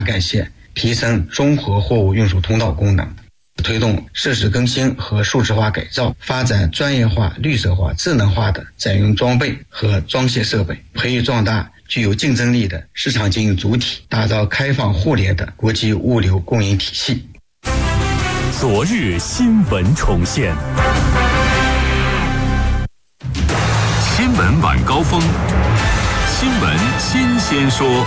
改线，提升综合货物运输通道功能，推动设施更新和数字化改造，发展专业化、绿色化、智能化的载运装备和装卸设备，培育壮大具有竞争力的市场经营主体，打造开放互联的国际物流供应体系。 昨日新闻重现，新闻晚高峰，新闻新鲜说。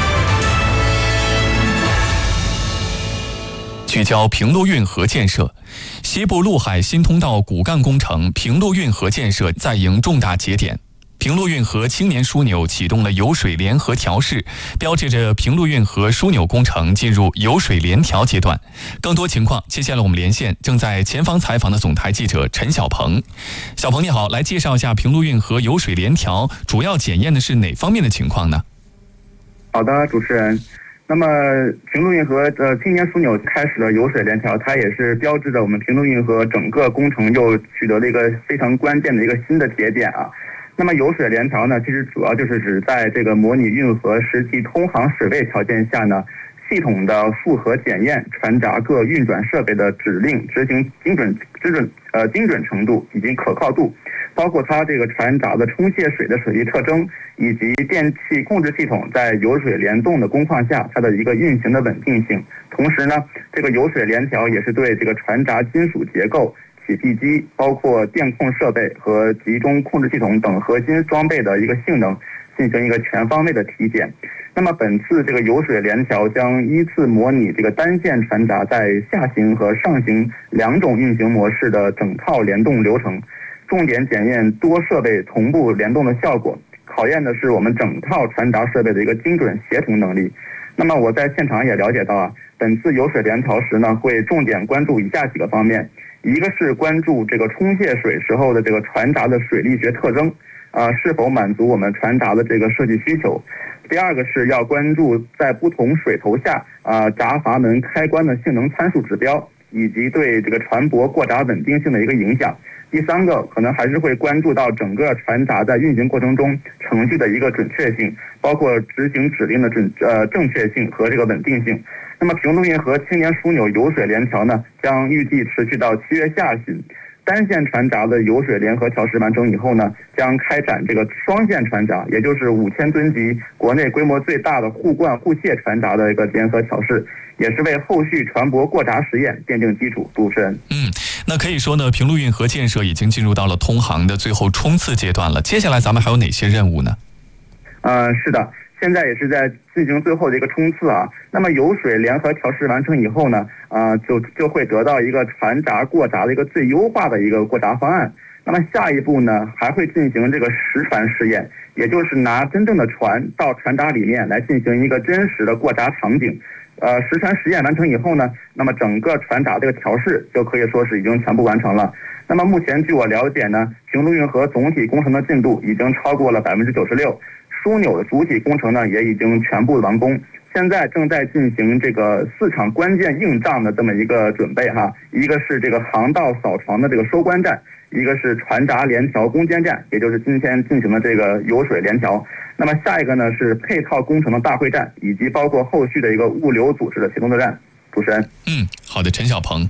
聚焦平陆运河建设，西部陆海新通道骨干工程平陆运河建设在迎重大节点。平陆运河青年枢纽启动了油水联合调试，标志着平陆运河枢纽工程进入油水联调阶段。更多情况，接下来我们连线正在前方采访的总台记者陈小鹏。小鹏你好，来介绍一下平陆运河油水联调主要检验的是哪方面的情况呢？ 好的，主持人。那么平陆运河青年枢纽开始了油水联调，它也是标志着我们平陆运河整个工程又取得了一个非常关键的一个新的节点啊。那么油水联调呢，其实主要就是指在这个模拟运河实际通航水位条件下呢，系统的复核检验船闸各运转设备的指令执行精准程度以及可靠度，包括它这个船闸的冲卸水的水力特征，以及电气控制系统在油水联动的工况下它的一个运行的稳定性。同时呢，这个油水联调也是对这个船闸金属结构、起闭机，包括电控设备和集中控制系统等核心装备的一个性能进行一个全方位的体检。那么本次这个油水联调将依次模拟这个单线船闸在下行和上行两种运行模式的整套联动流程，重点检验多设备同步联动的效果，考验的是我们整套船闸设备的一个精准协同能力。那么我在现场也了解到啊，本次油水联调时呢，会重点关注以下几个方面。一个是关注这个冲卸水时候的这个船闸的水力学特征，是否满足我们船闸的这个设计需求。第二个是要关注在不同水头下闸阀门开关的性能参数指标，以及对这个船舶过闸稳定性的一个影响。第三个可能还是会关注到整个船闸在运行过程中程序的一个准确性，包括执行指令的正确性和这个稳定性。那么平陆运河青年枢纽油水联调呢，将预计持续到7月下旬。单线船闸的油水联合调试完成以后呢，将开展这个双线船闸，也就是5000吨级国内规模最大的互灌互卸船闸的一个联合调试，也是为后续船舶过闸实验奠定基础。主持人， 那可以说呢，平陆运河建设已经进入到了通航的最后冲刺阶段了。接下来咱们还有哪些任务呢？ 是的。现在也是在进行最后的一个冲刺啊。那么油水联合调试完成以后呢，就会得到一个船闸过闸的一个最优化的一个过闸方案。那么下一步呢，还会进行这个实船试验，也就是拿真正的船到船闸里面来进行一个真实的过闸场景。实船实验完成以后呢，那么整个船闸这个调试就可以说是已经全部完成了。那么目前据我了解呢，平陆运河总体工程的进度已经超过了96%。枢纽的主体工程呢也已经全部完工，现在正在进行这个4场关键硬仗的这么一个准备哈。一个是这个航道扫床的这个收官站，一个是船闸联调攻坚战，也就是今天进行的这个油水联调。那么下一个呢是配套工程的大会战，以及包括后续的一个物流组织的协同作战。主持人， 好的，陈小鹏。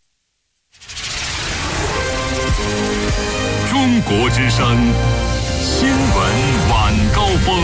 中国之声新闻晚高峰。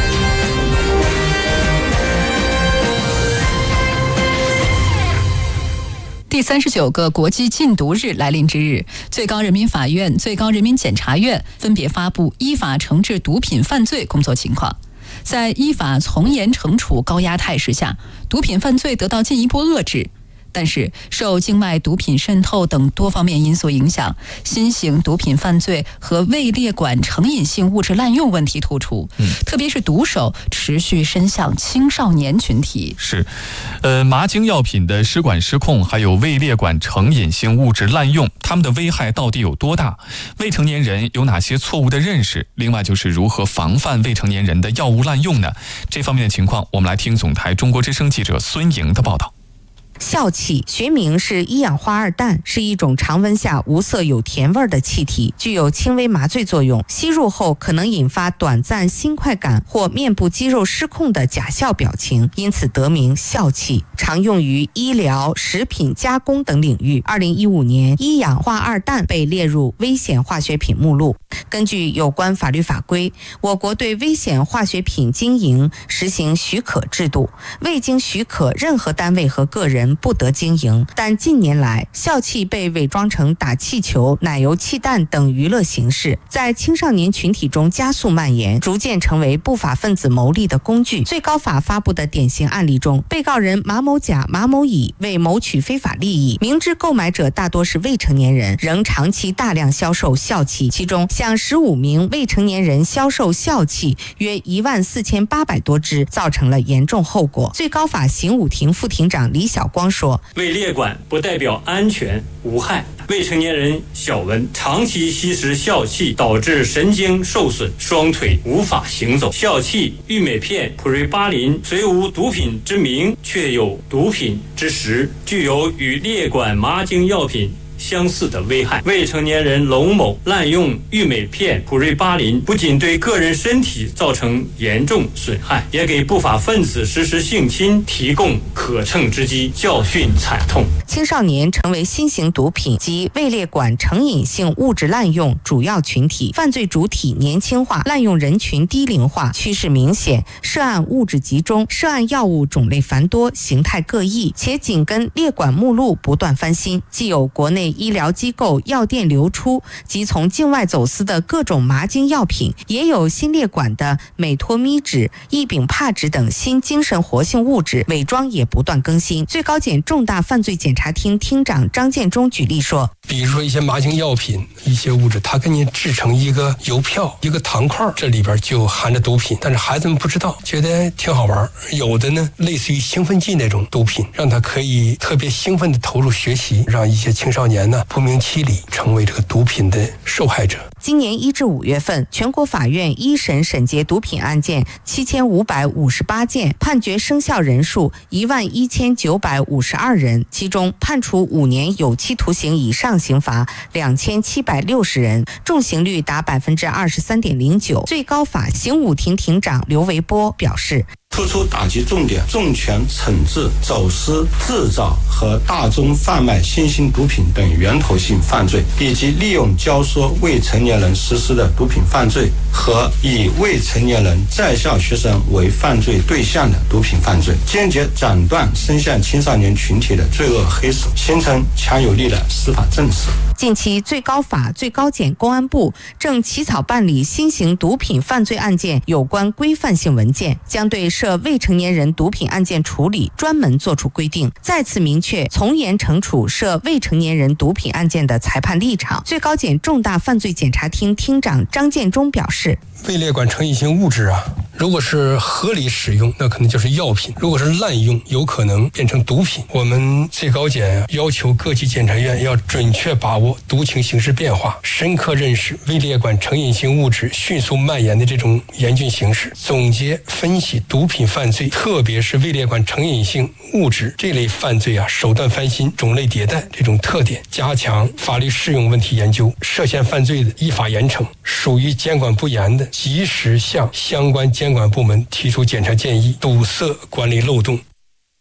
第39个国际禁毒日来临之日，最高人民法院、最高人民检察院分别发布依法惩治毒品犯罪工作情况。在依法从严惩处高压态势下，毒品犯罪得到进一步遏制。但是受境外毒品渗透等多方面因素影响，新型毒品犯罪和未列管成瘾性物质滥用问题突出，特别是毒手持续伸向青少年群体。 是，麻精药品的失管失控，还有未列管成瘾性物质滥用，它们的危害到底有多大？未成年人有哪些错误的认识？另外就是如何防范未成年人的药物滥用呢？这方面的情况，我们来听总台中国之声记者孙莹的报道。 笑气学名是一氧化二氮，是一种常温下无色有甜味的气体，具有轻微麻醉作用，吸入后可能引发短暂心快感或面部肌肉失控的假笑表情，因此得名笑气，常用于医疗、食品加工等领域。2015年，一氧化二氮被列入危险化学品目录。根据有关法律法规，我国对危险化学品经营实行许可制度，未经许可，任何单位和个人不得经营。但近年来，笑气被伪装成打气球、奶油气弹等娱乐形式，在青少年群体中加速蔓延，逐渐成为不法分子牟利的工具。最高法发布的典型案例中，被告人马某甲、马某乙为谋取非法利益，明知购买者大多是未成年人，仍长期大量销售笑气，其中向15名未成年人销售笑气约14800多支，造成了严重后果。最高法刑务庭副庭长李晓光说： 未列管不代表安全无害，未成年人小文长期吸食笑气，导致神经受损，双腿无法行走。笑气、郁美片、普瑞巴林虽无毒品之名，却有毒品之实，具有与列管麻精药品相似的危害。未成年人龙某滥用郁美片、普瑞巴林，不仅对个人身体造成严重损害，也给不法分子实施性侵提供可乘之机，教训惨痛。 青少年成为新型毒品及未列管成瘾性物质滥用主要群体，犯罪主体年轻化，滥用人群低龄化，趋势明显，涉案物质集中，涉案药物种类繁多，形态各异，且紧跟列管目录不断翻新，既有国内医疗机构药店流出及从境外走私的各种麻精药品，也有新列管的美托咪酯、异丙帕酯等新精神活性物质，伪装也不断更新。最高检重大犯罪检察厅厅长张建忠举例说， 比如说一些麻精药品，一些物质它给你制成一个邮票、一个糖块，这里边就含着毒品，但是孩子们不知道，觉得挺好玩。有的呢类似于兴奋剂那种毒品，让他可以特别兴奋地投入学习，让一些青少年呢不明其里成为这个毒品的受害者。 今年1至5月份，全国法院一审审结毒品案件7558件，判决生效人数11952人，其中判处5年有期徒刑以上刑罚2760人，重刑率达23.09%。最高法刑务庭庭长刘维波表示， 突出打击重点，重拳惩治走私、制造和大宗贩卖新型毒品等源头性犯罪，以及利用教唆未成年人实施的毒品犯罪和以未成年人在校学生为犯罪对象的毒品犯罪，坚决斩断伸向青少年群体的罪恶黑手，形成强有力的司法震慑。 近期，最高法、最高检、公安部正起草办理新型毒品犯罪案件有关规范性文件，将对涉未成年人毒品案件处理专门作出规定，再次明确从严惩处涉未成年人毒品案件的裁判立场。最高检重大犯罪检察厅厅长张建忠表示， 未列管成瘾性物质啊，如果是合理使用，那可能就是药品；如果是滥用，有可能变成毒品。我们最高检要求各级检察院要准确把握毒情形势变化，深刻认识未列管成瘾性物质迅速蔓延的这种严峻形势，总结分析毒品犯罪，特别是未列管成瘾性物质这类犯罪啊，手段翻新、种类迭代这种特点，加强法律适用问题研究，涉嫌犯罪的依法严惩，属于监管不严的，及时向相关监管部门提出检查建议，堵塞管理漏洞。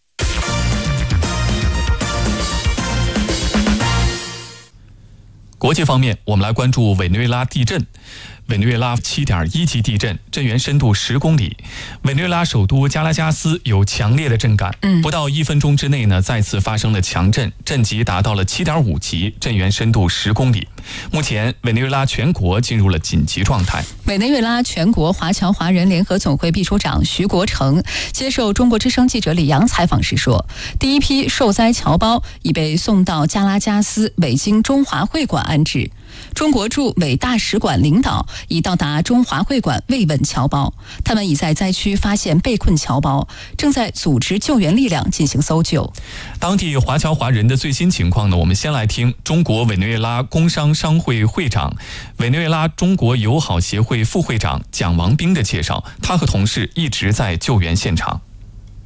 国际方面，我们来关注委内瑞拉地震。委内瑞拉7.1级地震，震源深度10公里。委内瑞拉首都加拉加斯有强烈的震感，不到1分钟之内呢，再次发生了强震，震级达到了7.5级，震源深度10公里。目前，委内瑞拉全国进入了紧急状态。 委内瑞拉全国华侨华人联合总会秘书长徐国成接受中国之声记者李阳采访时说，第一批受灾侨胞已被送到加拉加斯委经中华会馆安置。中国驻委大使馆领导已到达中华会馆慰问侨胞，他们已在灾区发现被困侨胞，正在组织救援力量进行搜救。 当地华侨华人的最新情况呢，我们先来听中国委内瑞拉工商商会会长、委内瑞拉中国友好协会副会长蒋王兵的介绍，他和同事一直在救援现场。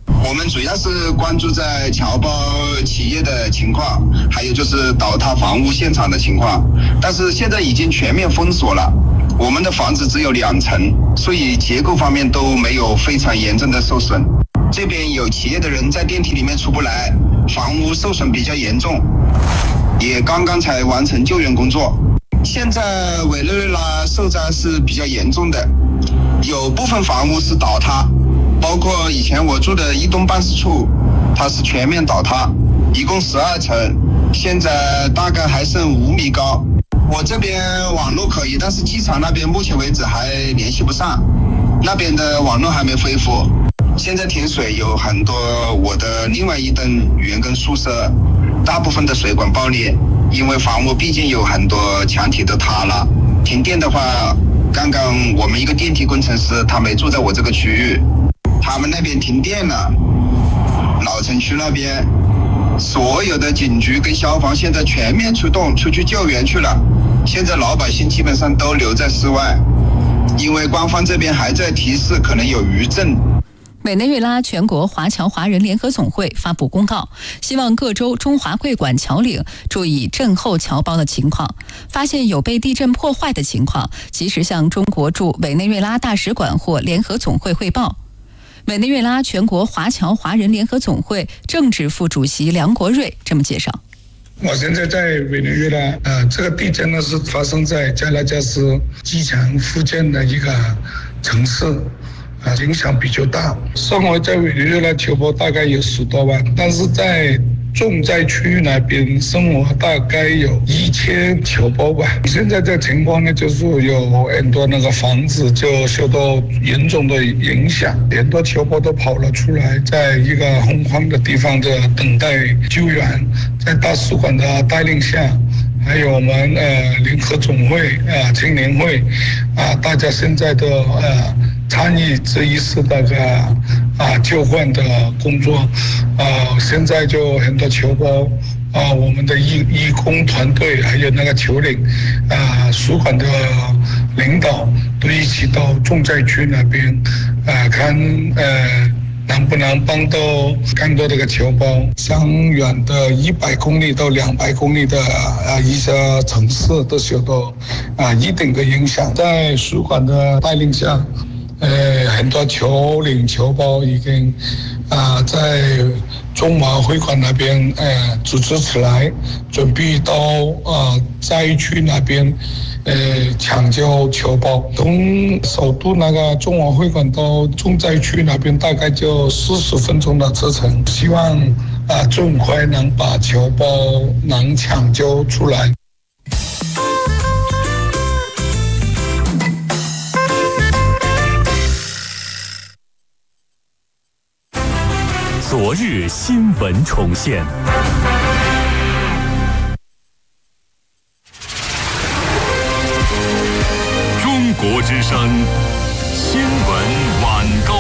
我们主要是关注在侨胞企业的情况，还有就是倒塌房屋现场的情况。但是现在已经全面封锁了，我们的房子只有2层，所以结构方面都没有非常严重的受损。这边有企业的人在电梯里面出不来，房屋受损比较严重，也刚刚才完成救援工作。现在委内瑞拉受灾是比较严重的，有部分房屋是倒塌，包括以前我住的一栋办事处，它是全面倒塌，一共12层，现在大概还剩5米高。我这边网络可以，但是机场那边目前为止还联系不上，那边的网络还没恢复。现在停水有很多，我的另外一栋员工宿舍大部分的水管爆裂，因为房屋毕竟有很多墙体都塌了。停电的话，刚刚我们一个电梯工程师他没住在我这个区域，他们那边停电了，老城区那边所有的警局跟消防现在全面出动出去救援去了，现在老百姓基本上都留在室外，因为官方这边还在提示可能有余震。 委内瑞拉全国华侨华人联合总会发布公告，希望各州中华会馆侨领注意震后侨胞的情况，发现有被地震破坏的情况，及时向中国驻委内瑞拉大使馆或联合总会汇报。委内瑞拉全国华侨华人联合总会政治副主席梁国瑞这么介绍。 我现在在委内瑞拉，这个地震呢是发生在加拉加斯机场附近的一个城市，影响比较大。生活在委内瑞拉侨胞大概有10多万，但是在重灾区那边生活大概有1000侨胞吧。现在这情况呢，就是有很多那个房子就受到严重的影响，很多侨胞都跑了出来，在一个空旷的地方的等待救援。在大使馆的带领下，还有我们联合总会青年会大家现在都参与这一次那个救援的工作。现在就很多侨胞我们的义工团队还有那个侨领使馆的领导都一起到重灾区那边看能不能帮到更多这个侨胞。相远的100公里到200公里的一些城市都受到一定的影响。在使馆的带领下，很多侨领侨胞已经在中华会馆那边组织起来，准备到灾区那边抢救侨胞。从首都那个中华会馆到重灾区那边大概就40分钟的车程，希望尽快能把侨胞能抢救出来。 昨日新闻重现。中国之声新闻晚高